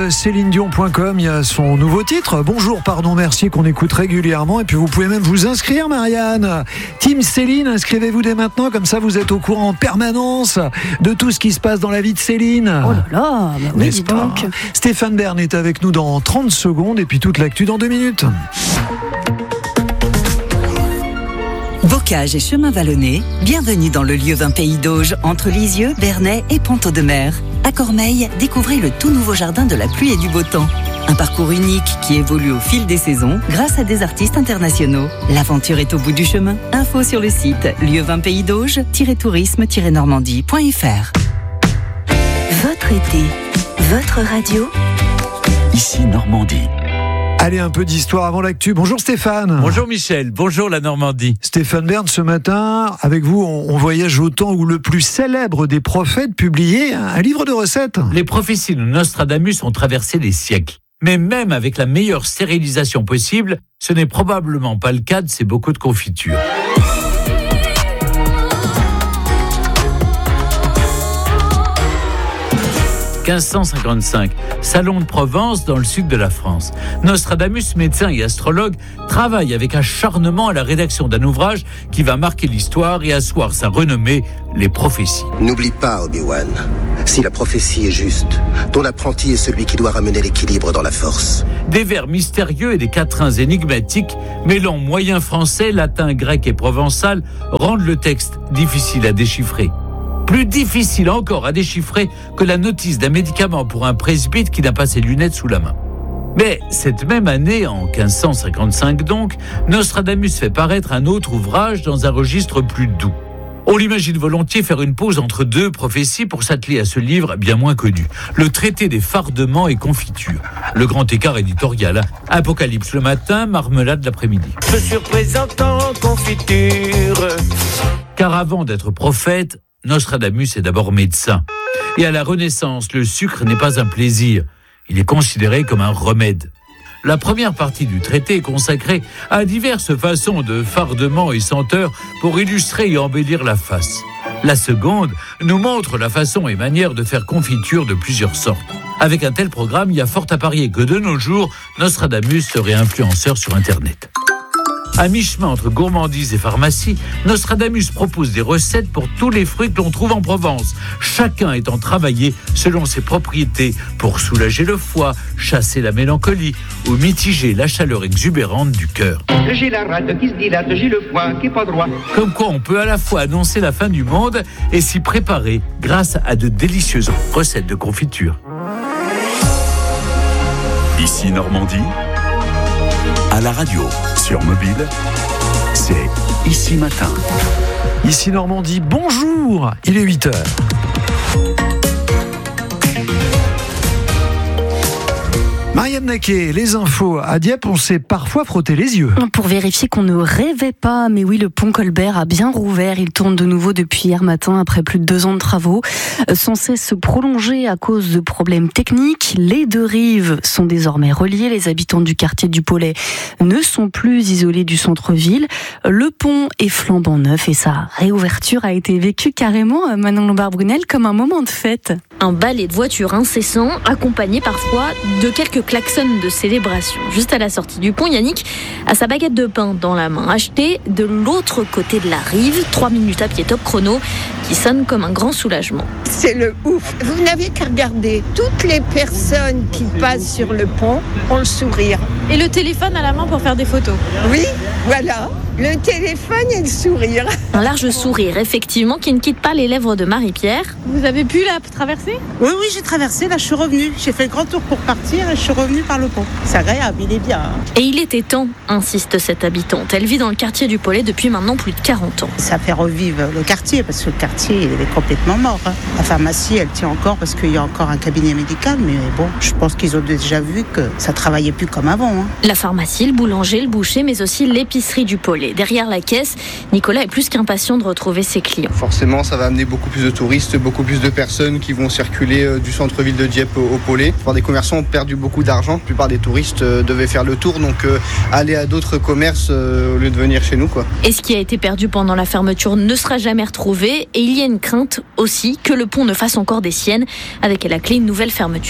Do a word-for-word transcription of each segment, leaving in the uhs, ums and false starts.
céline dion point com, il y a son nouveau titre. Bonjour, pardon, merci, qu'on écoute régulièrement. Et puis vous pouvez même vous inscrire, Marianne. Team Céline, inscrivez-vous dès maintenant, comme ça vous êtes au courant en permanence de tout ce qui se passe dans la vie de Céline. Oh là là, bah oui, dis donc. Stéphane Bern est avec nous dans trente secondes et puis toute l'actu dans deux minutes. Bocage et chemin vallonné, bienvenue dans le lieu vin Pays d'Auge, entre Lisieux, Bernay et Ponto-de-Mer. À Cormeilles, découvrez le tout nouveau jardin de la pluie et du beau temps. Un parcours unique qui évolue au fil des saisons grâce à des artistes internationaux. L'aventure est au bout du chemin. Info sur le site lieu vin pays d'auge tiret tourisme tiret normandie point f r. Votre été, votre radio. Ici Normandie. Allez, un peu d'histoire avant l'actu. Bonjour Stéphane. Bonjour Michel, bonjour la Normandie. Stéphane Bern, ce matin, avec vous, on, on voyage au temps où le plus célèbre des prophètes publiait un livre de recettes. Les prophéties de Nostradamus ont traversé les siècles. Mais même avec la meilleure stérilisation possible, ce n'est probablement pas le cas de ces bocaux de confiture. quinze cent cinquante-cinq, Salon de Provence dans le sud de la France. Nostradamus, médecin et astrologue, travaille avec acharnement à la rédaction d'un ouvrage qui va marquer l'histoire et asseoir sa renommée, les prophéties. N'oublie pas, Obi-Wan, si la prophétie est juste, ton apprenti est celui qui doit ramener l'équilibre dans la force. Des vers mystérieux et des quatrains énigmatiques, mêlant moyen français, latin, grec et provençal, rendent le texte difficile à déchiffrer. Plus difficile encore à déchiffrer que la notice d'un médicament pour un presbyte qui n'a pas ses lunettes sous la main. Mais cette même année, en quinze cent cinquante-cinq donc, Nostradamus fait paraître un autre ouvrage dans un registre plus doux. On l'imagine volontiers faire une pause entre deux prophéties pour s'atteler à ce livre bien moins connu, le traité des fardements et confitures. Le grand écart éditorial, Apocalypse le matin, marmelade l'après-midi. Je suis représentant confiture. Car avant d'être prophète, Nostradamus est d'abord médecin. Et à la Renaissance, le sucre n'est pas un plaisir. Il est considéré comme un remède. La première partie du traité est consacrée à diverses façons de fardements et senteurs pour illustrer et embellir la face. La seconde nous montre la façon et manière de faire confiture de plusieurs sortes. Avec un tel programme, il y a fort à parier que de nos jours, Nostradamus serait influenceur sur Internet. À mi-chemin entre gourmandise et pharmacie, Nostradamus propose des recettes pour tous les fruits que l'on trouve en Provence, chacun étant travaillé selon ses propriétés pour soulager le foie, chasser la mélancolie ou mitiger la chaleur exubérante du cœur. J'ai la rate qui se dilate, j'ai le foie qui est pas droit. Comme quoi on peut à la fois annoncer la fin du monde et s'y préparer grâce à de délicieuses recettes de confiture. Ici Normandie, à la radio, sur mobile, c'est Ici Matin. Ici Normandie, bonjour, il est huit heures. Marianne Naquet, les infos. À Dieppe, on s'est parfois frotté les yeux. Pour vérifier qu'on ne rêvait pas, mais oui, le pont Colbert a bien rouvert. Il tourne de nouveau depuis hier matin, après plus de deux ans de travaux. Sans cesse se prolonger à cause de problèmes techniques. Les deux rives sont désormais reliées. Les habitants du quartier du Pollet ne sont plus isolés du centre-ville. Le pont est flambant neuf et sa réouverture a été vécue carrément, Manon Lombard-Brunel, comme un moment de fête. Un balai de voitures incessant, accompagné parfois de quelques klaxons de célébration. Juste à la sortie du pont, Yannick a sa baguette de pain dans la main, achetée de l'autre côté de la rive, trois minutes à pied top chrono, qui sonne comme un grand soulagement. C'est le ouf. Vous n'avez qu'à regarder. Toutes les personnes qui passent sur le pont ont le sourire. Et le téléphone à la main pour faire des photos. Oui, voilà. Le téléphone et le sourire. Un large sourire, effectivement, qui ne quitte pas les lèvres de Marie-Pierre. Vous avez pu la traverser ? Oui, oui, j'ai traversé. Là, je suis revenue. J'ai fait le grand tour pour partir et je suis revenue par le pont. C'est agréable, il est bien. Et il était temps, insiste cette habitante. Elle vit dans le quartier du Pollet depuis maintenant plus de quarante ans. Ça fait revivre le quartier, parce que le quartier, il est complètement mort. Hein. La pharmacie, elle tient encore parce qu'il y a encore un cabinet médical. Mais bon, je pense qu'ils ont déjà vu que ça travaillait plus comme avant. Hein. La pharmacie, le boulanger, le boucher, mais aussi l'épicerie du Pollet. Derrière la caisse, Nicolas est plus qu'impatient de retrouver ses clients. Forcément, ça va amener beaucoup plus de touristes, beaucoup plus de personnes qui vont circuler du centre-ville de Dieppe au Pollet. Les commerçants ont perdu beaucoup d'argent. La plupart des touristes devaient faire le tour, donc euh, aller à d'autres commerces euh, au lieu de venir chez nous, quoi. Et ce qui a été perdu pendant la fermeture ne sera jamais retrouvé. Et il y a une crainte aussi que le pont ne fasse encore des siennes, avec à la clé une nouvelle fermeture.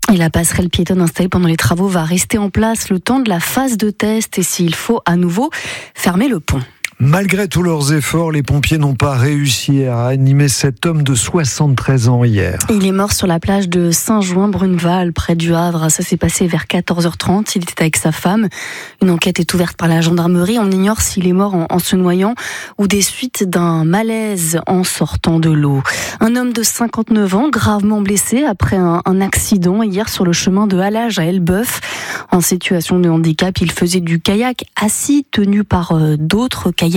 Et la passerelle piétonne installée pendant les travaux va rester en place le temps de la phase de test et s'il faut à nouveau fermer le pont. Malgré tous leurs efforts, les pompiers n'ont pas réussi à animer cet homme de soixante-treize ans hier. Il est mort sur la plage de Saint-Jouin-Bruneval, près du Havre. Ça s'est passé vers quatorze heures trente. Il était avec sa femme. Une enquête est ouverte par la gendarmerie. On ignore s'il est mort en, en se noyant ou des suites d'un malaise en sortant de l'eau. Un homme de cinquante-neuf ans, gravement blessé après un, un accident hier sur le chemin de Halage à Elbeuf. En situation de handicap, il faisait du kayak assis, tenu par euh, d'autres kayakistes.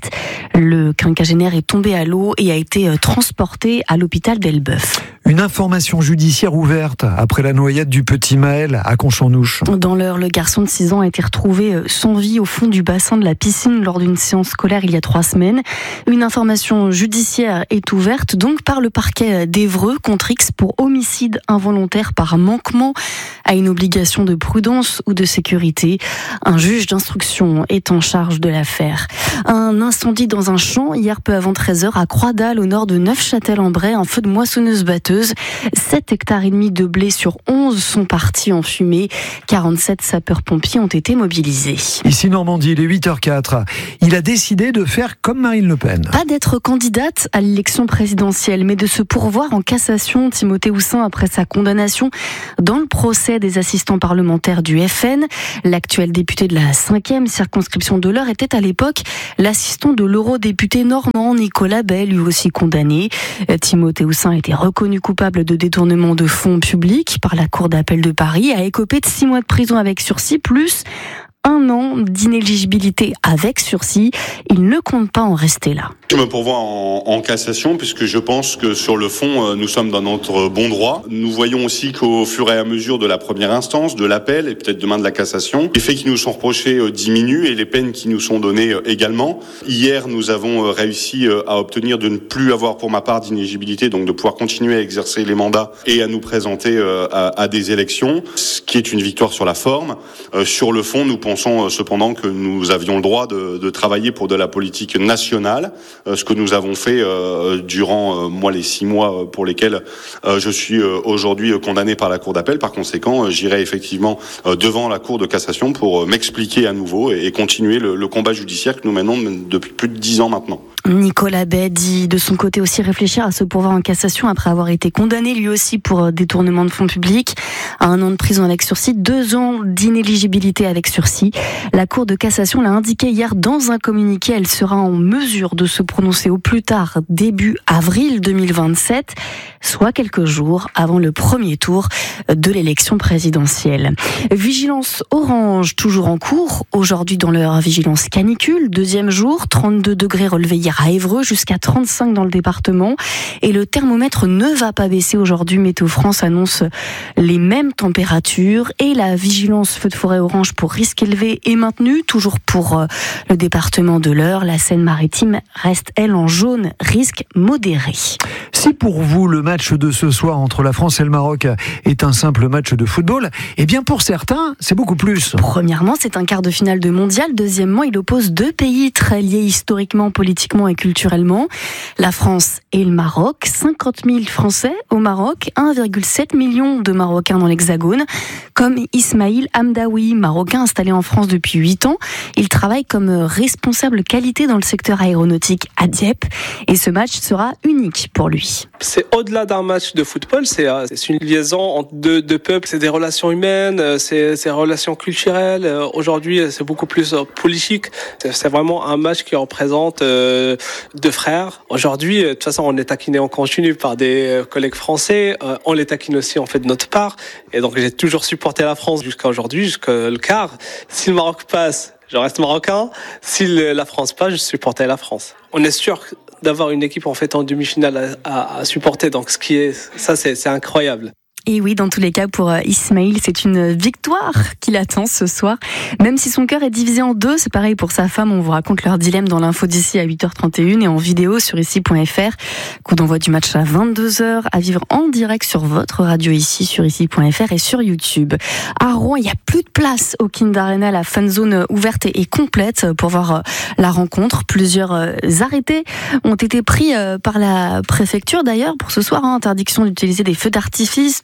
Le quinquagénaire est tombé à l'eau et a été transporté à l'hôpital d'Elbeuf. Une information judiciaire ouverte après la noyade du petit Maël à Conch-en-Ouche. Dans l'heure, le garçon de six ans a été retrouvé sans vie au fond du bassin de la piscine lors d'une séance scolaire il y a trois semaines. Une information judiciaire est ouverte donc par le parquet d'Évreux contre X pour homicide involontaire par manquement à une obligation de prudence ou de sécurité. Un juge d'instruction est en charge de l'affaire. Un incendie dans un champ hier peu avant treize heures à Croix-Dalle au nord de Neufchâtel-en-Bray, un feu de moissonneuse-batteuse. sept hectares et demi de blé sur onze sont partis en fumée. quarante-sept sapeurs-pompiers ont été mobilisés. Ici Normandie, il est huit heures quatre. Il a décidé de faire comme Marine Le Pen. Pas d'être candidate à l'élection présidentielle, mais de se pourvoir en cassation. Timothée Houssin après sa condamnation dans le procès des assistants parlementaires du F N. L'actuel député de la cinquième circonscription de l'Eure était à l'époque l'assistant de l'eurodéputé normand Nicolas Bay, lui aussi condamné. Timothée Houssin a été reconnu coupable de détournement de fonds publics par la Cour d'appel de Paris, a écopé de six mois de prison avec sursis, plus un an d'inéligibilité avec sursis. Il ne compte pas en rester là. Je me pourvois en, en cassation puisque je pense que sur le fond, nous sommes dans notre bon droit. Nous voyons aussi qu'au fur et à mesure de la première instance, de l'appel et peut-être demain de la cassation, les faits qui nous sont reprochés diminuent et les peines qui nous sont données également. Hier, nous avons réussi à obtenir de ne plus avoir pour ma part d'inéligibilité, donc de pouvoir continuer à exercer les mandats et à nous présenter à, à des élections, ce qui est une victoire sur la forme. Sur le fond, nous pensons cependant que nous avions le droit de, de travailler pour de la politique nationale, ce que nous avons fait euh, durant euh, moi les six mois pour lesquels euh, je suis euh, aujourd'hui condamné par la Cour d'appel. Par conséquent, euh, j'irai effectivement euh, devant la Cour de cassation pour euh, m'expliquer à nouveau et, et continuer le, le combat judiciaire que nous menons depuis plus de dix ans maintenant. Nicolas Bay dit de son côté aussi réfléchir à se pourvoir en cassation après avoir été condamné lui aussi pour détournement de fonds publics, à un an de prison avec sursis, deux ans d'inéligibilité avec sursis. La Cour de cassation l'a indiqué hier dans un communiqué, elle sera en mesure de se prononcer au plus tard début avril deux mille vingt-sept, soit quelques jours avant le premier tour de l'élection présidentielle. Vigilance orange toujours en cours, aujourd'hui dans leur vigilance canicule, deuxième jour, trente-deux degrés relevés hier à Évreux, jusqu'à trente-cinq dans le département, et le thermomètre ne va pas baisser aujourd'hui. Météo France annonce les mêmes températures et la vigilance feu de forêt orange pour risque élevé est maintenue, toujours pour le département de l'Eure. La Seine-Maritime reste, elle, en jaune, risque modéré. Si pour vous, le match de ce soir entre la France et le Maroc est un simple match de football, eh bien pour certains, c'est beaucoup plus. Premièrement, c'est un quart de finale de mondial. Deuxièmement, il oppose deux pays très liés historiquement, politiquement et culturellement. La France et le Maroc. cinquante mille Français au Maroc, un virgule sept million de Marocains dans l'Hexagone. Comme Ismail Hamdaoui, Marocain installé en France depuis huit ans. Il travaille comme responsable qualité dans le secteur aéronautique à Dieppe. Et ce match sera unique pour lui. C'est au-delà d'un match de football, c'est, c'est une liaison entre deux, deux peuples, c'est des relations humaines, c'est, c'est des relations culturelles. Aujourd'hui, c'est beaucoup plus politique. C'est, c'est vraiment un match qui représente euh, deux frères. Aujourd'hui, de toute façon, on est taquiné en continu par des collègues français. Euh, on les taquine aussi, en fait, de notre part. Et donc, j'ai toujours supporté la France jusqu'à aujourd'hui, jusqu'à le quart. Si le Maroc passe, je reste marocain. Si la France passe, je supporte la France. On est sûr d'avoir une équipe en fait en demi-finale à, à, à supporter. Donc, ce qui est, ça, c'est, c'est incroyable. Et oui, dans tous les cas, pour Ismail, c'est une victoire qu'il attend ce soir. Même si son cœur est divisé en deux, c'est pareil pour sa femme. On vous raconte leur dilemme dans l'info d'ici à huit heures trente et une et en vidéo sur ici point f r. Coup d'envoi du match à vingt-deux heures, à vivre en direct sur votre radio ici, sur ici point f r et sur YouTube. À Rouen, il n'y a plus de place au Kind Arena. La fan zone ouverte et complète pour voir la rencontre. Plusieurs arrêtés ont été pris par la préfecture d'ailleurs pour ce soir. Hein. Interdiction d'utiliser des feux d'artifice, de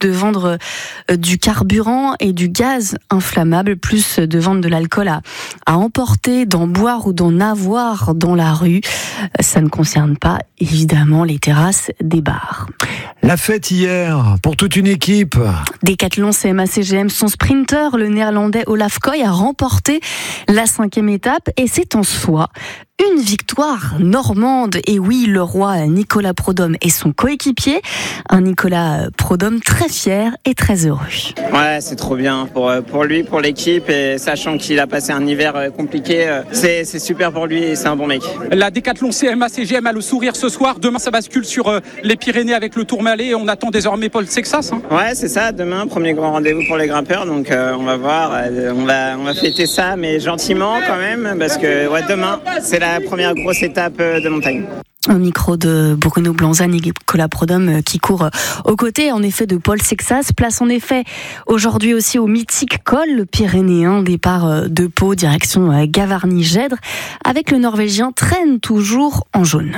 de vendre du carburant et du gaz inflammable, plus de vendre de l'alcool à, à emporter, d'en boire ou d'en avoir dans la rue. Ça ne concerne pas, évidemment, les terrasses des bars. La fête hier pour toute une équipe. Décathlon C M A C G M, son sprinter, le néerlandais Olaf Koy, a remporté la cinquième étape et c'est en soi une victoire normande. Et oui, le roi Nicolas Prodhomme et son coéquipier, un Nicolas Prodhomme très fier et très heureux. Ouais, c'est trop bien pour, pour lui, pour l'équipe, et sachant qu'il a passé un hiver compliqué, c'est, c'est super pour lui et c'est un bon mec. La Décathlon C M A C G M a le sourire ce soir. Demain, ça bascule sur les Pyrénées avec le Tourmalet. On attend désormais Paul Sexas. Hein. Ouais, c'est ça. Demain, premier grand rendez-vous pour les grimpeurs. Donc, euh, on va voir. Euh, on va, on va fêter ça, mais gentiment quand même, parce que ouais, demain, c'est la première grosse étape de montagne. Au micro de Bruno Blanzan et Nicolas Prodhomme qui court aux côtés en effet de Paul Sexas. Place en effet aujourd'hui aussi au mythique col pyrénéen, départ de Pau direction Gavarnie-Gèdre avec le Norvégien Traîne toujours en jaune.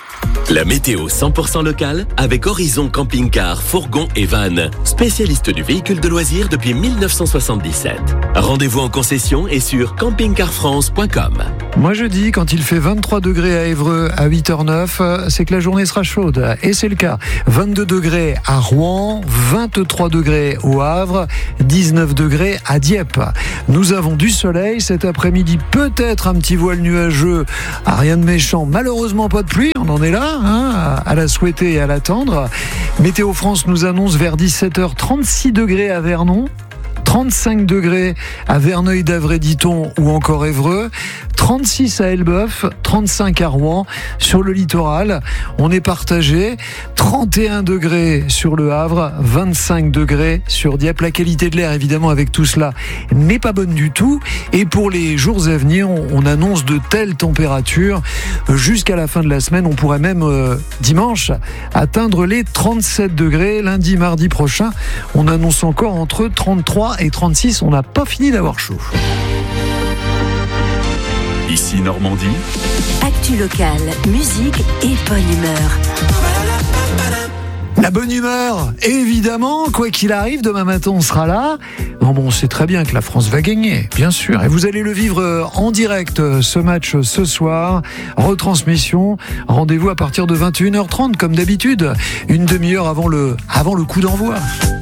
La météo cent pour cent locale avec Horizon Camping-Car, Fourgon et Van, spécialiste du véhicule de loisirs depuis dix-neuf cent soixante-dix-sept. Rendez-vous en concession et sur camping car france point com. Moi je dis, quand il fait vingt-trois degrés à Évreux à huit heures neuf, c'est que la journée sera chaude. Et c'est le cas. vingt-deux degrés à Rouen, vingt-trois degrés au Havre, dix-neuf degrés à Dieppe. Nous avons du soleil cet après-midi, peut-être un petit voile nuageux, ah, rien de méchant, malheureusement pas de pluie, on en est là, hein, à la souhaiter et à l'attendre. Météo France nous annonce vers dix-sept heures trente-six degrés à Vernon, trente-cinq degrés à Verneuil-d'Avray-Diton ou encore Évreux, trente-six à Elbeuf, trente-cinq à Rouen. Sur le littoral, on est partagé, trente et un degrés sur le Havre, vingt-cinq degrés sur Dieppe. La qualité de l'air, évidemment, avec tout cela, n'est pas bonne du tout. Et pour les jours à venir, on, on annonce de telles températures jusqu'à la fin de la semaine. On pourrait même, euh, dimanche, atteindre les trente-sept degrés. Lundi, mardi prochain, on annonce encore entre trente-trois et trente-six. On n'a pas fini d'avoir chaud. Ici Normandie. Actu locale, musique et bonne humeur. La bonne humeur, évidemment, quoi qu'il arrive, demain matin on sera là. Non, bon, on sait très bien que la France va gagner, bien sûr. Et vous allez le vivre en direct, ce match ce soir. Retransmission, rendez-vous à partir de vingt et une heures trente, comme d'habitude, une demi-heure avant le, avant le coup d'envoi.